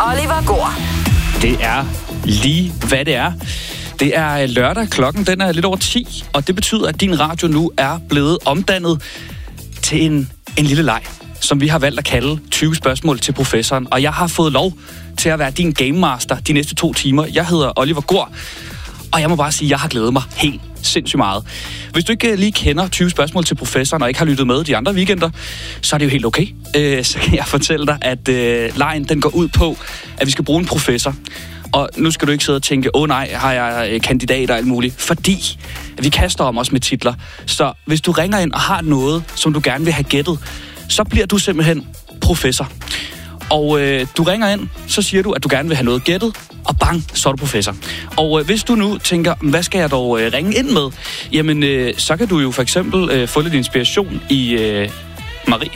Oliver Gård. Det er lige, hvad det er. Det er lørdag, klokken den er lidt over 10, og det betyder, at din radio nu er blevet omdannet til en lille leg, som vi har valgt at kalde 20 spørgsmål til professoren. Og jeg har fået lov til at være din game master de næste 2 timer. Jeg hedder Oliver Gård, og jeg må bare sige, at jeg har glædet mig helt sindssygt meget. Hvis du ikke lige kender 20 spørgsmål til professoren, og ikke har lyttet med de andre weekender, så er det jo helt okay. Så kan jeg fortælle dig, at legen den går ud på, at vi skal bruge en professor. Og nu skal du ikke sidde og tænke, nej, har jeg kandidater og alt muligt. Fordi vi kaster om os med titler. Så hvis du ringer ind og har noget, som du gerne vil have gættet, så bliver du simpelthen professor. Og du ringer ind, så siger du, at du gerne vil have noget gættet, og bang, så er du professor. Og hvis du nu tænker, hvad skal jeg dog ringe ind med? Jamen, så kan du jo for eksempel få lidt inspiration i Marie.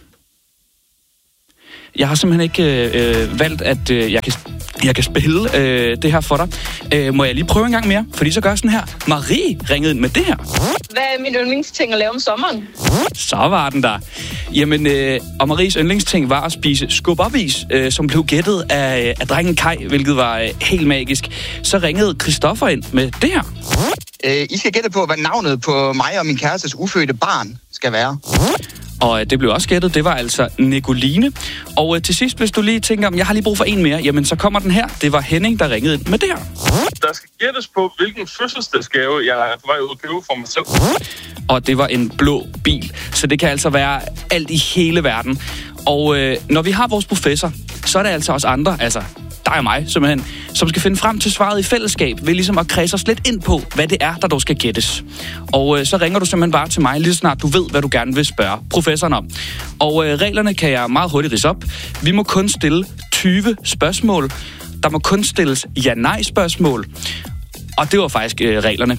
Jeg har simpelthen ikke valgt, at jeg kan spille det her for dig. Må jeg lige prøve en gang mere? Fordi så gør jeg sådan her. Marie ringede ind med det her. Hvad er min yndlingsting at lave om sommeren? Så var den der. Jamen, og Maries yndlingsting var at spise skub-op-is, som blev gættet af drengen Kai, hvilket var helt magisk. Så ringede Christoffer ind med det her. I skal gætte på, hvad navnet på mig og min kærestes ufødte barn skal være. Og det blev også gættet, det var altså Nicoline. Og til sidst, hvis du lige tænker, jeg har lige brug for en mere, jamen så kommer den her. Det var Henning, der ringede ind med det her. Der skal gættes på, hvilken fødselsdagsgave jeg er på vej ud at købe for mig selv. Og det var en blå bil, så det kan altså være alt i hele verden. Og når vi har vores professor, så er det altså os andre, altså dig og mig simpelthen, som skal finde frem til svaret i fællesskab, ved ligesom at kredse os lidt ind på, hvad det er, der dog skal gættes. Og så ringer du simpelthen bare til mig, lige snart du ved, hvad du gerne vil spørge professoren om. Og reglerne kan jeg meget hurtigt ridse op. Vi må kun stille 20 spørgsmål. Der må kun stilles ja-nej-spørgsmål. Og det var faktisk reglerne.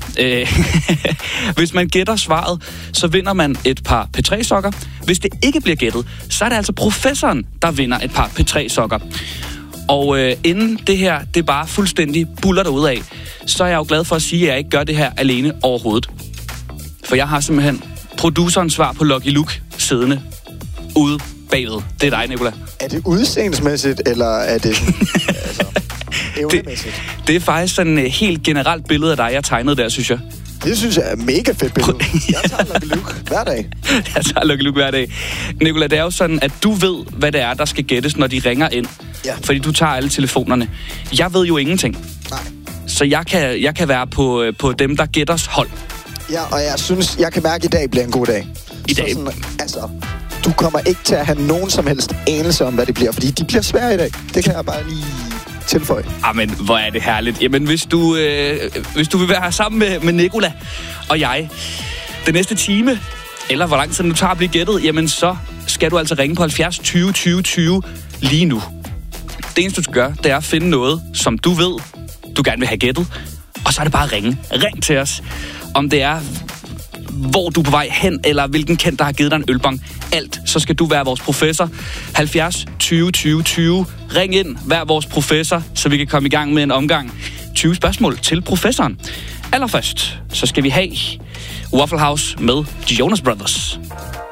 Hvis man gætter svaret, så vinder man et par P3-sokker. Hvis det ikke bliver gættet, så er det altså professoren, der vinder et par P3-sokker. Og inden det her, det er bare fuldstændig buller derud af, så er jeg jo glad for at sige, at jeg ikke gør det her alene overhovedet. For jeg har simpelthen producerens svar på Lucky Luke siddende ude bagved. Det er dig, Nicola. Er det udseendemæssigt, eller er det evnemæssigt? Det er faktisk sådan et helt generelt billede af dig, jeg tegnede der, synes jeg. Det synes jeg er mega fedt billede. Jeg tager Lucky Luke hver dag. Jeg tager Lucky Luke hver dag. Nicola, det er jo sådan, at du ved, hvad det er, der skal gættes, når de ringer ind. Ja. Fordi du tager alle telefonerne. Jeg ved jo ingenting. Nej. Så jeg kan være på dem, der gætters hold. Ja, og jeg synes, jeg kan mærke, at i dag bliver en god dag. I dag? Sådan, altså, du kommer ikke til at have nogen som helst anelse om, hvad det bliver. Fordi de bliver svære i dag. Det kan jeg bare lige tilføje. Jamen, hvor er det herligt. Jamen, hvis du vil være her sammen med Nicola og jeg den næste time, eller hvor lang tid du tager at blive gættet, jamen så skal du altså ringe på 70 20 20 20 lige nu. Det eneste, du skal gøre, det er at finde noget, som du ved, du gerne vil have gættet, og så er det bare at ringe. Ring til os, om det er, hvor du er på vej hen, eller hvilken kendt, der har givet dig en ølbong. Alt, så skal du være vores professor. 70 20 20 20. Ring ind, vær vores professor, så vi kan komme i gang med en omgang 20 spørgsmål til professoren. Allerførst, så skal vi have Waffle House med Jonas Brothers.